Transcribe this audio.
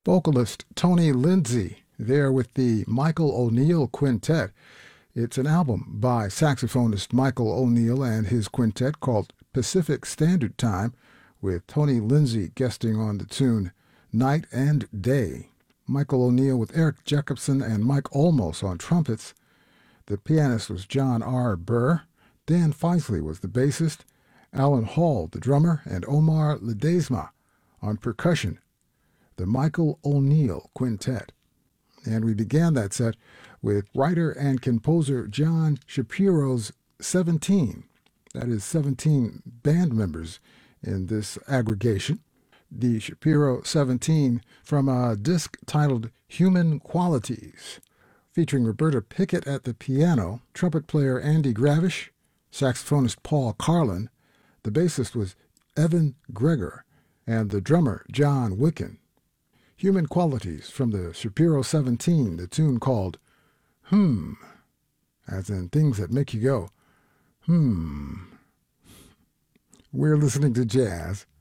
Vocalist Tony Lindsay there with the Michael O'Neill Quintet. It's an album by saxophonist Michael O'Neill and his quintet called Pacific Standard Time, with Tony Lindsay guesting on the tune Night and Day. Michael O'Neill with Eric Jacobson and Mike Olmos on trumpets. The pianist was John R. Burr. Dan Feisley was the bassist. Alan Hall, the drummer, and Omar Ledesma on percussion. The Michael O'Neill Quintet. And we began that set with writer and composer John Shapiro's 17. That is 17 band members in this aggregation. The Shapiro 17 from a disc titled Human Qualities, featuring Roberta Pickett at the piano, trumpet player Andy Gravish, saxophonist Paul Carlin, the bassist was Evan Gregor, and the drummer John Wicken. Human Qualities from the Shapiro 17, the tune called as in things that make you go, We're listening to jazz